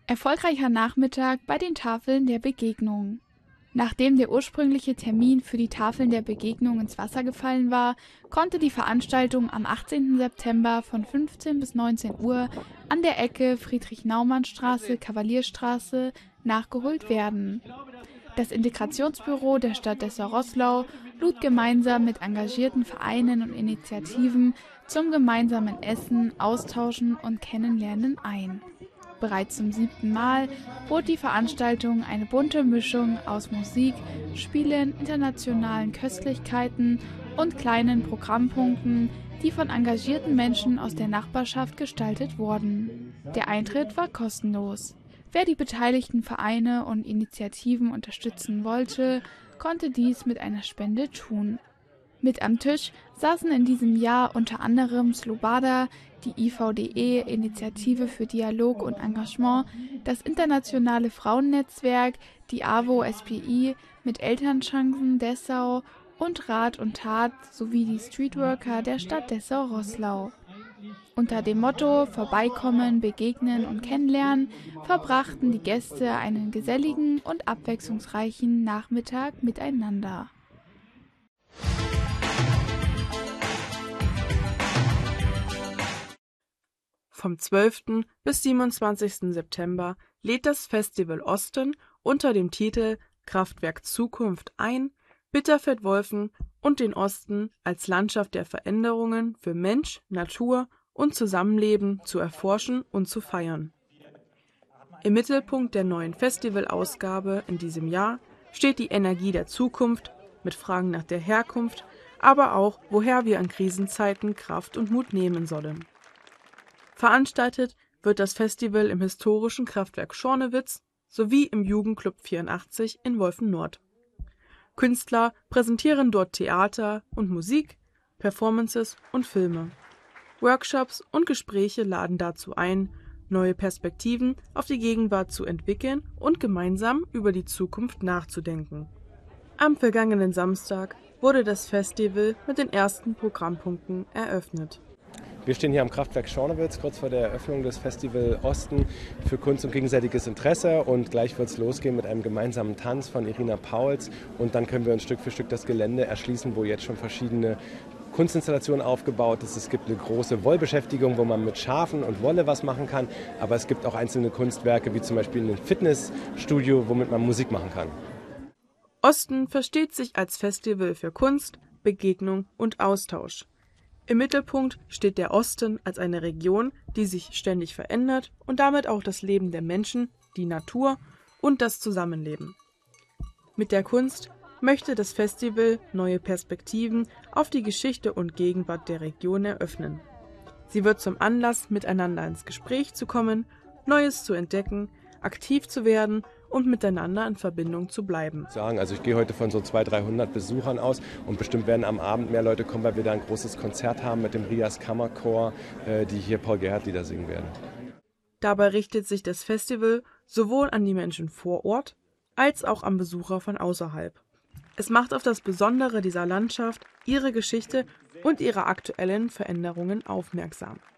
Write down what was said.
Erfolgreicher Nachmittag bei den Tafeln der Begegnung. Nachdem der ursprüngliche Termin für die Tafeln der Begegnung ins Wasser gefallen war, konnte die Veranstaltung am 18. September von 15 bis 19 Uhr an der Ecke Friedrich-Naumann-Straße/Kavalierstraße nachgeholt werden. Das Integrationsbüro der Stadt Dessau-Roßlau lud gemeinsam mit engagierten Vereinen und Initiativen zum gemeinsamen Essen, Austauschen und Kennenlernen ein. Bereits zum 7. Mal bot die Veranstaltung eine bunte Mischung aus Musik, Spielen, internationalen Köstlichkeiten und kleinen Programmpunkten, die von engagierten Menschen aus der Nachbarschaft gestaltet wurden. Der Eintritt war kostenlos. Wer die beteiligten Vereine und Initiativen unterstützen wollte, konnte dies mit einer Spende tun. Mit am Tisch saßen in diesem Jahr unter anderem Slobada, die IVDE, Initiative für Dialog und Engagement, das Internationale Frauennetzwerk, die AWO-SPI mit Elternchancen Dessau und Rat und Tat sowie die Streetworker der Stadt Dessau-Roßlau. Unter dem Motto Vorbeikommen, Begegnen und Kennenlernen verbrachten die Gäste einen geselligen und abwechslungsreichen Nachmittag miteinander. Vom 12. bis 27. September lädt das Festival Osten unter dem Titel Kraftwerk Zukunft ein, Bitterfeld-Wolfen und den Osten als Landschaft der Veränderungen für Mensch, Natur und Zusammenleben zu erforschen und zu feiern. Im Mittelpunkt der neuen Festivalausgabe in diesem Jahr steht die Energie der Zukunft mit Fragen nach der Herkunft, aber auch, woher wir in Krisenzeiten Kraft und Mut nehmen sollen. Veranstaltet wird das Festival im historischen Kraftwerk Schornewitz sowie im Jugendclub 84 in Wolfen-Nord. Künstler präsentieren dort Theater und Musik, Performances und Filme. Workshops und Gespräche laden dazu ein, neue Perspektiven auf die Gegenwart zu entwickeln und gemeinsam über die Zukunft nachzudenken. Am vergangenen Samstag wurde das Festival mit den ersten Programmpunkten eröffnet. Wir stehen hier am Kraftwerk Schornewitz, kurz vor der Eröffnung des Festival Osten für Kunst und gegenseitiges Interesse. Und gleich wird es losgehen mit einem gemeinsamen Tanz von Irina Pauls. Und dann können wir uns Stück für Stück das Gelände erschließen, wo jetzt schon verschiedene Kunstinstallationen aufgebaut ist. Es gibt eine große Wollbeschäftigung, wo man mit Schafen und Wolle was machen kann. Aber es gibt auch einzelne Kunstwerke, wie zum Beispiel ein Fitnessstudio, womit man Musik machen kann. Osten versteht sich als Festival für Kunst, Begegnung und Austausch. Im Mittelpunkt steht der Osten als eine Region, die sich ständig verändert und damit auch das Leben der Menschen, die Natur und das Zusammenleben. Mit der Kunst möchte das Festival neue Perspektiven auf die Geschichte und Gegenwart der Region eröffnen. Sie wird zum Anlass, miteinander ins Gespräch zu kommen, Neues zu entdecken, aktiv zu werden und miteinander in Verbindung zu bleiben. Also ich gehe heute von so 200-300 Besuchern aus und bestimmt werden am Abend mehr Leute kommen, weil wir da ein großes Konzert haben mit dem Rias Kammerchor, die hier Paul Gerhardt-Lieder singen werden. Dabei richtet sich das Festival sowohl an die Menschen vor Ort als auch an Besucher von außerhalb. Es macht auf das Besondere dieser Landschaft, ihre Geschichte und ihre aktuellen Veränderungen aufmerksam.